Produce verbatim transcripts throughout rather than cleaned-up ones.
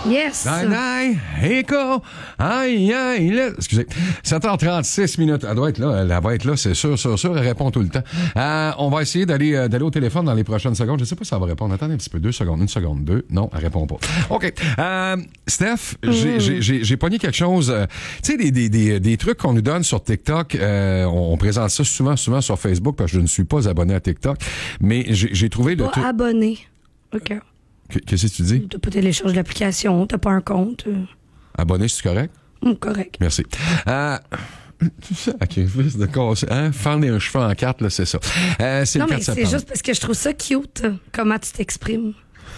Yes. Nine, nine, écho, aïe, aïe, là. Excusez. sept heures trente-six minutes. Elle doit être là. Elle va être là, c'est sûr, sûr, sûr. Elle répond tout le temps. Euh, on va essayer d'aller, euh, d'aller au téléphone dans les prochaines secondes. Je sais pas si ça va répondre. Attendez un petit peu. Deux secondes. Une seconde. Deux. Non, elle répond pas. OK. Euh, Steph, mm. j'ai, j'ai, j'ai, j'ai pogné quelque chose. Euh, tu sais, des, des, des, des trucs qu'on nous donne sur TikTok. Euh, on, on présente ça souvent, souvent sur Facebook parce que je ne suis pas abonné à TikTok. Mais j'ai, j'ai trouvé le pas truc. abonné. OK. Qu'est-ce que tu dis? T'as pas téléchargé l'application, t'as pas un compte. Abonné, c'est correct? Mmh, correct. Merci. Euh, sacrifice de casser. Hein? Fendre un cheveu en quatre, là, c'est ça. Euh, c'est non, le mais quatre c'est septembre. juste parce que je trouve ça cute, comment tu t'exprimes.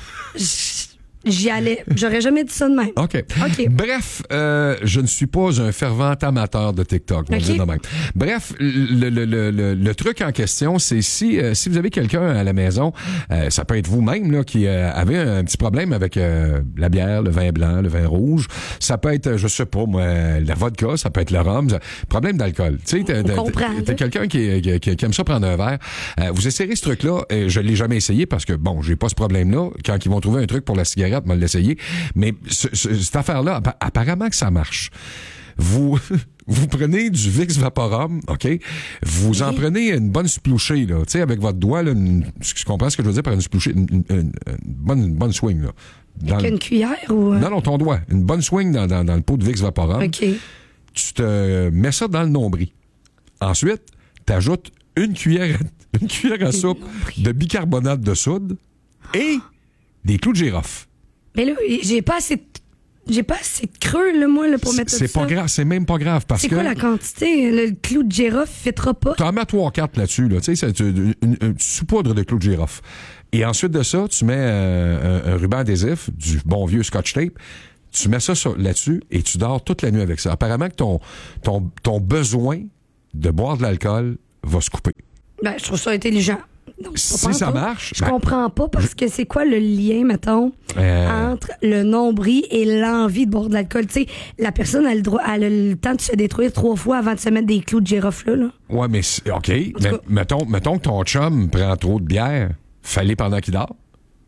J'y allais. J'aurais jamais dit ça de même. OK. OK. Bref, euh, je ne suis pas un fervent amateur de TikTok. On va Okay. dire de même. Bref, le, le, le, le, le truc en question, c'est si euh, si vous avez quelqu'un à la maison, euh, ça peut être vous-même là qui euh, avait un petit problème avec euh, la bière, le vin blanc, le vin rouge. Ça peut être, je sais pas moi, la vodka, ça peut être le rhum. Ça, problème d'alcool. Tu sais, t'as, t'as, t'as, t'as quelqu'un qui, qui, qui aime ça prendre un verre. Euh, vous essayerez ce truc-là. Euh, je l'ai jamais essayé parce que bon, j'ai pas ce problème-là. Quand ils vont trouver un truc pour la cigarette, me l'essayer. Mais ce, ce, cette affaire-là, apparemment que ça marche. Vous, vous prenez du Vicks Vaporum, OK? Vous en prenez une bonne splouchée, là. Tu sais, avec votre doigt, là, une, je comprends ce que je veux dire par une splouchée, une, une, une, une, bonne, une bonne swing, là. Dans avec le... une cuillère ou... Non, non, ton doigt. Une bonne swing dans, dans, dans le pot de Vicks Vaporum. OK. Tu te mets ça dans le nombril. Ensuite, t'ajoutes une cuillère, une cuillère à soupe de bicarbonate de soude et des clous de girofle. Mais là, j'ai pas assez de, j'ai pas assez de creux, là, moi, là, pour mettre c'est tout ça. pas grave, c'est même pas grave parce c'est que. C'est quoi la quantité? Le clou de girofle fêtera pas? T'en mets trois quatre là-dessus, là. Tu sais, c'est une, une, une sous-poudre de clou de girofle. Et ensuite de ça, tu mets euh, un, un ruban adhésif, du bon vieux scotch tape. Tu mets ça sur, là-dessus et tu dors toute la nuit avec ça. Apparemment que ton, ton, ton besoin de boire de l'alcool va se couper. Ben, je trouve ça intelligent. Non, si ça marche... Je ben, comprends pas parce que c'est quoi le lien, mettons, euh... entre le nombril et l'envie de boire de l'alcool? Tu sais, la personne a le, droit, elle a le temps de se détruire trois fois avant de se mettre des clous de girofle, là. Ouais, mais OK. Mais, mettons, mettons que ton chum prend trop de bière, fallait pendant qu'il dort.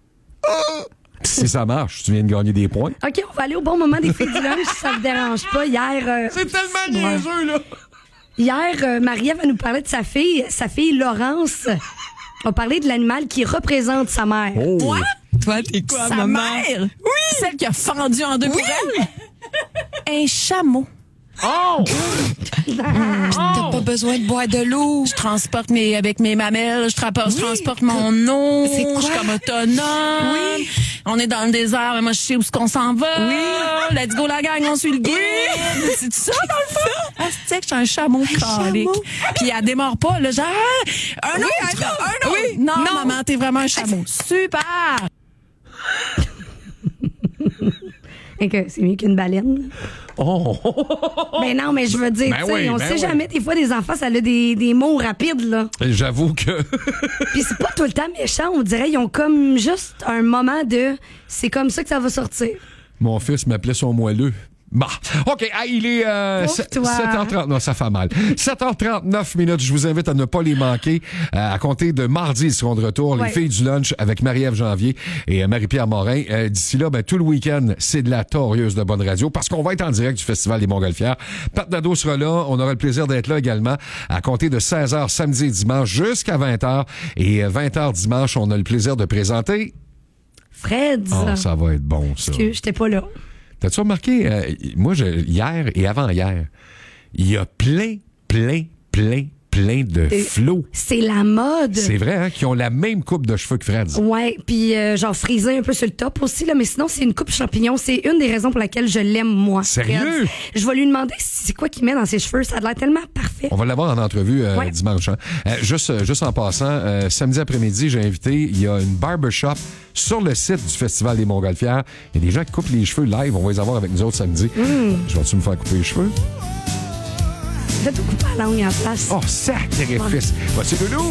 Si ça marche, tu viens de gagner des points. OK, on va aller au bon moment des filles du lunch si ça vous dérange pas. Hier... Euh... C'est tellement niaiseux, là! Hier, euh, Marie-Ève va nous parler de sa fille, sa fille Laurence. On va parler de l'animal qui représente sa mère. Oh. Quoi? Toi, t'es quoi, sa maman? Mère? Oui! Celle qui a fendu en deux oui. pour elle? Un chameau. Oh! T'as pas besoin de boire de l'eau. Je transporte mes, avec mes mamelles, je, tra- oui. je transporte mon eau. C'est quoi? Je suis comme autonome. Oui. On est dans le désert, mais moi, je sais où est-ce qu'on s'en va. Oui. Let's go, la gang, on suit le guide. Oui. C'est ça, dans le fond? Ah, c'est que je suis un chameau calique. Puis elle démarre pas, là, genre, un oui, autre, un, un autre. Oui. Non, non, maman, t'es vraiment un chameau. Super! Et que c'est mieux qu'une baleine. Oh! Ben non, mais je veux dire, ben oui, on ben sait oui. jamais, des fois, des enfants, ça a des, des mots rapides, là. J'avoue que... Puis c'est pas tout le temps méchant, on dirait, ils ont comme juste un moment de... C'est comme ça que ça va sortir. Mon fils m'appelait son moelleux. Bah, OK, ah, il est euh, sept heures trente. Non, ça fait mal. sept heures trente-neuf minutes. Je vous invite à ne pas les manquer. Euh, à compter de mardi, ils seront de retour. Ouais. Les filles du lunch avec Marie-Ève Janvier et euh, Marie-Pierre Morin. Euh, d'ici là, ben, tout le week-end, c'est de la torieuse de bonne radio parce qu'on va être en direct du Festival des Montgolfières. Pat Nadeau sera là. On aura le plaisir d'être là également à compter de seize heures samedi et dimanche jusqu'à vingt heures. Et vingt heures dimanche, on a le plaisir de présenter... Fred. Oh, ça va être bon, ça. Parce que j'étais pas là. T'as-tu remarqué, euh, moi, je, hier et avant-hier, il y a plein, plein, plein, plein de euh, flots. C'est la mode. C'est vrai, hein, qui ont la même coupe de cheveux que Fred. Ouais, puis euh, genre frisé un peu sur le top aussi, là, mais sinon, c'est une coupe champignon. C'est une des raisons pour laquelle je l'aime, moi. Sérieux? Fred. Je vais lui demander c'est quoi qu'il met dans ses cheveux. Ça a l'air tellement parfait. On va l'avoir en entrevue euh, ouais. dimanche. Hein. Euh, juste, juste en passant, euh, samedi après-midi, j'ai invité, il y a une barbershop sur le site du Festival des Montgolfières. Il y a des gens qui coupent les cheveux live. On va les avoir avec nous autres samedi. Mm. Je vais-tu me faire couper les cheveux? Faites-vous couper la langue en place. Oh, sacrifice! Ouais. Voici Loulou!